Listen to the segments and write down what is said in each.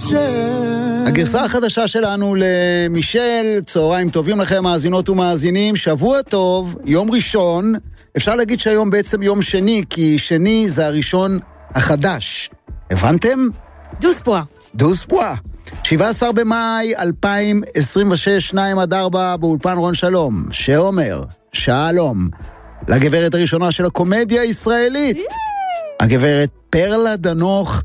הגרסה החדשה שלנו למישל, צהריים טובים לכם מאזינות ומאזינים, שבוע טוב, יום ראשון, אפשר להגיד שהיום בעצם יום שני, כי שני זה הראשון החדש. הבנתם? דוס פואה. 17 במאי 2026, 2-4 באולפן רון שלום, שאומר, שלום, לגברת הראשונה של הקומדיה הישראלית, הגברת פרלה דנוך.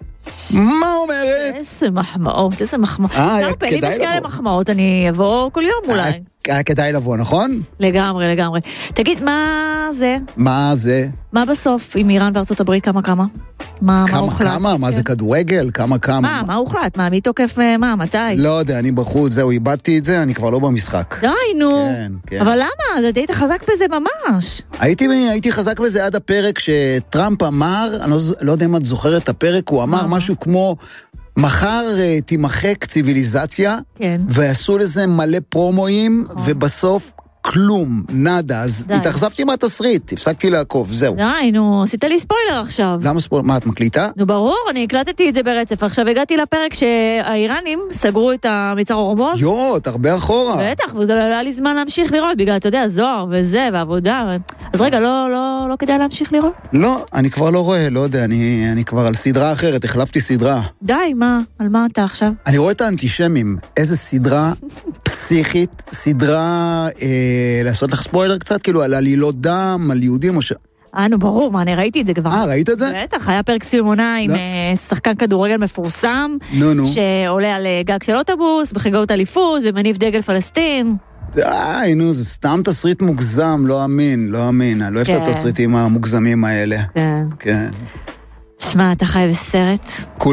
מה אומרת? איזה מחמאות, איזה מחמאות. אם יש כאלה מחמאות, אני אבוא כל יום אולי. כדאי לבוא, נכון? לגמרי, לגמרי. תגיד, מה זה? מה זה? מה בסוף עם איראן וארצות הברית? כמה? מה הוחלט? כמה? מה זה כדורגל? כמה? מה הוחלט? מה, מי תוקף מה? מתי? לא יודע, אני בחוץ, זהו, איבדתי את זה, אני כבר לא במשחק. די, נו. כן. אבל למה? היית חזק בזה ממש. הייתי חזק בזה עד הפרק שטראמפ אמר, אני לא יודע אם את זוכרת את הפרק, הוא אמר משהו כמו, מחר תימחק ציביליזציה, כן. ועשו לזה מלא פרומואים, ובסוף כלום, נדה, אז התאכזבתי מהתסריט, הפסקתי לעקוב, זהו. די, נו, עשית לי ספוילר עכשיו. למה ספוילר? מה, את מקליטה? נו, ברור, אני הקלטתי את זה ברצף. עכשיו הגעתי לפרק שהאיראנים סגרו את המצר הורמוז. את הרבה אחורה. בטח, וזה לא היה לי זמן להמשיך לראות, בגלל, אתה יודע, זוהר וזה, ועבודה. אז רגע, לא כדאי להמשיך לראות? לא, אני כבר לא רואה, לא יודע, אני כבר על סדרה אחרת, החלפתי סדרה. די, מה? על מה אתה עכשיו? אני רואה את האנטישמים, איזה סדרה פסיכית, סדרה, לעשות לך ספוילר קצת, כאילו על עלילות דם, על יהודים או נו, ברור, מה, אני ראיתי את זה כבר. ראית את זה? בטח, היה פרק סיום עונה עם שחקן כדורגל מפורסם, שעולה על גג של אוטובוס, בחגיגות אליפות, ומניף דגל פלסטין. די, נו, זה סתם תסריט מוגזם, לא אמין, אני לא אוהב את התסריטים המוגזמים האלה. כן. שמע, אתה חי בסרט?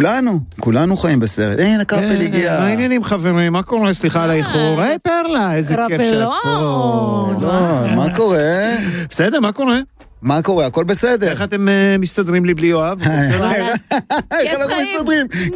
כולנו חיים בסרט. הנה, קרפל הגיע. מה העניינים חברים? מה קורה? סליחה על האיחור. היי פרלה, איזה כיף שאת פה. מה קורה? בסדר, מה קורה? מה קורה? הכל בסדר. איך אתם מסתדרים לי בלי יואב? איך אנחנו מסתדרים?